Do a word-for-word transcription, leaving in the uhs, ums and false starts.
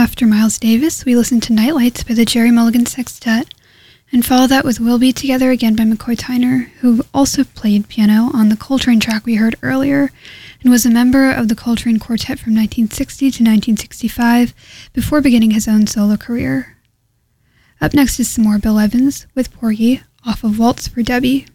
after Miles Davis, we listened to Nightlights by the Jerry Mulligan Sextet, and follow that with We'll Be Together Again by McCoy Tyner, who also played piano on the Coltrane track we heard earlier, and was a member of the Coltrane Quartet from nineteen sixty to nineteen sixty-five, before beginning his own solo career. Up next is some more Bill Evans with Porgy, off of Waltz for Debbie.